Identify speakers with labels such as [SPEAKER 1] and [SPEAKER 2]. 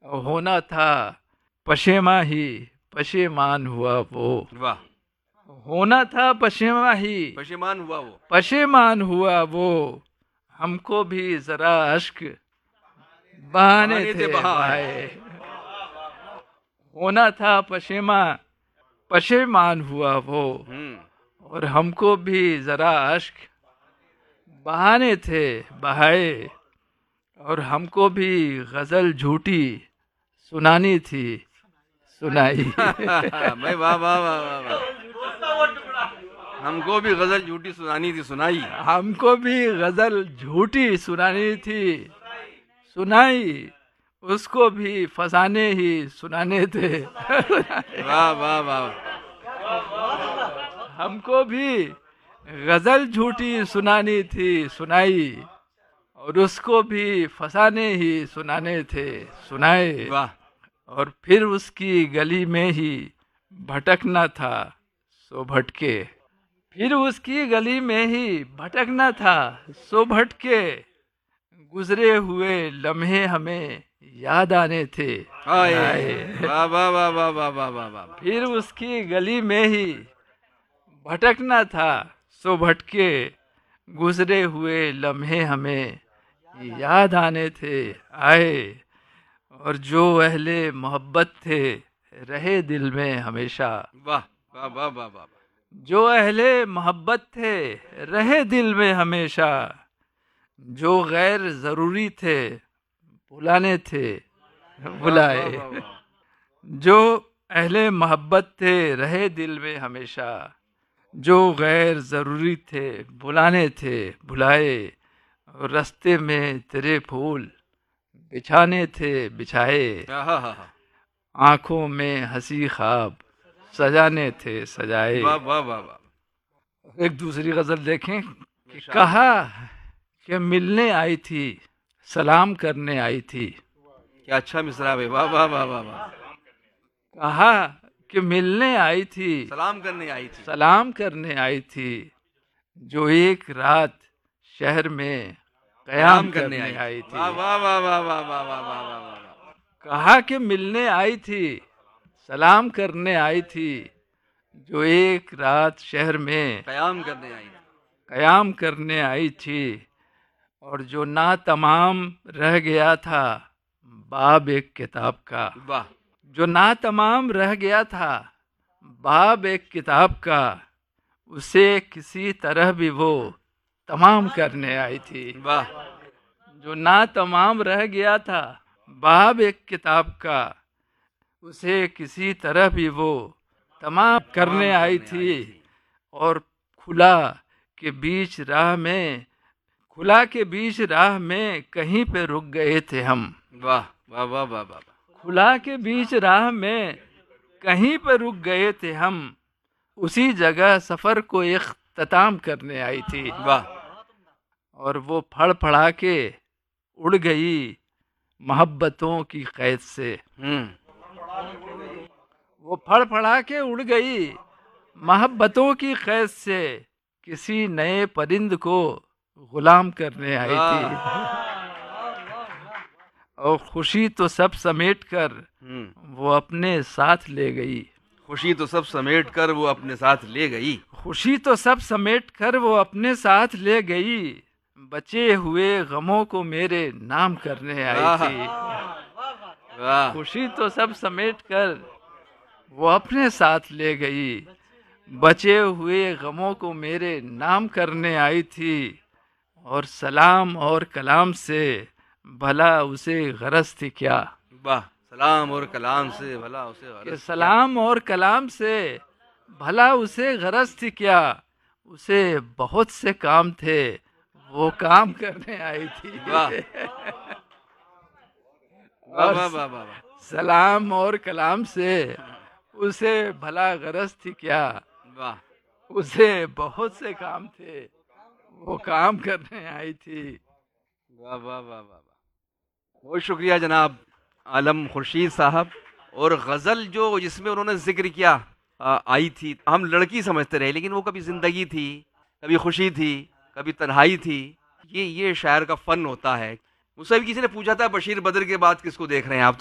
[SPEAKER 1] ہونا تھا پشیماں ہی پشیمان ہوا وہ.
[SPEAKER 2] واہ.
[SPEAKER 1] ہونا تھا پشیماں ہی
[SPEAKER 2] پشیمان ہوا وہ.
[SPEAKER 1] پشیمان ہوا وہ. ہم کو بھی ذرا اشک بہانے تھے بہائے. ہونا تھا پشیمان ہوا وہ. اور ہم کو بھی ذرا اشک بہانے تھے بہائے. اور ہم کو بھی غزل جھوٹی سنانی تھی سنائی.
[SPEAKER 2] بھائی واہ واہ واہ واہ واہ. ہم کو بھی غزل جھوٹی سنانی تھی سنائی.
[SPEAKER 1] ہم کو بھی غزل جھوٹی سنانی تھی سنائی. اس کو بھی فسانے ہی سنانے تھے.
[SPEAKER 2] واہ واہ واہ.
[SPEAKER 1] ہم کو بھی غزل جھوٹی سنانی تھی سنائی. اور اس کو بھی فسانے ہی سنانے تھے سنائے.
[SPEAKER 2] واہ.
[SPEAKER 1] اور پھر اس کی گلی میں ہی بھٹکنا تھا سو بھٹکے. پھر اس کی گلی میں ہی بھٹکنا تھا سو بھٹکے. گزرے ہوئے لمحے ہمیں یاد آنے تھے.
[SPEAKER 2] واہ واہ واہ واہ واہ واہ واہ واہ.
[SPEAKER 1] پھر اس کی گلی میں ہی بھٹکنا تھا سو بھٹکے. گزرے ہوئے لمحے ہمیں یاد آنے تھے آئے. اور جو اہل محبت تھے رہے دل میں ہمیشہ.
[SPEAKER 2] واہ واہ واہ واہ واہ.
[SPEAKER 1] جو اہل محبت تھے رہے دل میں ہمیشہ. جو غیر ضروری تھے بلانے تھے بلائے. جو اہل محبت تھے رہے دل میں ہمیشہ. جو غیر ضروری تھے بلانے تھے بلائے. اور رستے میں تیرے پھول بچھانے تھے بچھائے. آنکھوں میں ہنسی خواب سجانے تھے سجائے.
[SPEAKER 2] واہ واہ واہ واہ.
[SPEAKER 1] ایک دوسری غزل دیکھیں. کہا کہ ملنے آئی تھی سلام کرنے آئی تھی.
[SPEAKER 2] کیا اچھا مصرع ہے. واہ واہ واہ واہ واہ.
[SPEAKER 1] کہا کہ ملنے آئی تھی
[SPEAKER 2] سلام کرنے آئی تھی.
[SPEAKER 1] سلام کرنے آئی تھی. جو ایک رات شہر میں قیام کرنے آئی تھی.
[SPEAKER 2] واہ واہ واہ واہ واہ واہ واہ واہ واہ.
[SPEAKER 1] کہا کہ ملنے آئی تھی سلام کرنے آئی تھی. جو ایک رات شہر میں
[SPEAKER 2] قیام کرنے آئی تھی.
[SPEAKER 1] قیام کرنے آئی تھی. اور جو ناتمام رہ گیا تھا باب ایک کتاب کا.
[SPEAKER 2] واہ.
[SPEAKER 1] جو ناتمام رہ گیا تھا باب ایک کتاب کا. اسے کسی طرح بھی وہ تمام کرنے آئی تھی.
[SPEAKER 2] واہ.
[SPEAKER 1] جو ناتمام رہ گیا تھا باب ایک کتاب کا. اسے کسی طرح بھی وہ تمام کرنے آئی تھی. اور کھلا کے بیچ راہ میں کہیں پہ رک گئے تھے ہم.
[SPEAKER 2] واہ واہ واہ واہ واہ.
[SPEAKER 1] کھلا کے بیچ راہ میں کہیں پہ رک گئے تھے ہم. اسی جگہ سفر کو اختتام کرنے آئی تھی.
[SPEAKER 2] واہ.
[SPEAKER 1] اور وہ پھڑ پھڑا کے اڑ گئی محبتوں کی قید سے. وہ پھڑ پھڑا کے اڑ گئی محبتوں کی قید سے. کسی نئے پرند کو غلام کرنے آئی تھی. اور خوشی تو سب سمیٹ کر وہ اپنے ساتھ لے گئی.
[SPEAKER 2] خوشی تو سب سمیٹ کر وہ اپنے ساتھ لے گئی.
[SPEAKER 1] خوشی تو سب سمیٹ کر وہ اپنے ساتھ لے گئی. بچے ہوئے غموں کو میرے نام کرنے آئی تھی. خوشی تو سب سمیٹ کر وہ اپنے ساتھ لے گئی. بچے ہوئے غموں کو میرے نام کرنے آئی تھی. اور سلام اور کلام سے بھلا اسے غرض تھی کیا.
[SPEAKER 2] واہ. سلام اور کلام سے بھلا اسے غرض.
[SPEAKER 1] سلام اور کلام سے بھلا اسے غرض تھی کیا. اسے بہت سے کام تھے وہ کام کرنے آئی تھی. سلام اور کلام سے اسے بھلا غرض تھی کیا. اسے بہت سے کام تھے وہ کام کرنے آئی تھی.
[SPEAKER 2] واہ واہ واہ واہ. بہت شکریہ جناب عالم خورشید صاحب. اور غزل جو جس میں انہوں نے ذکر کیا آئی تھی، ہم لڑکی سمجھتے رہے لیکن وہ کبھی زندگی تھی، کبھی خوشی تھی، کبھی تنہائی تھی. یہ شاعر کا فن ہوتا ہے. مجھ سے بھی کسی نے پوچھا تھا بشیر بدر کے بعد کس کو دیکھ رہے ہیں آپ؟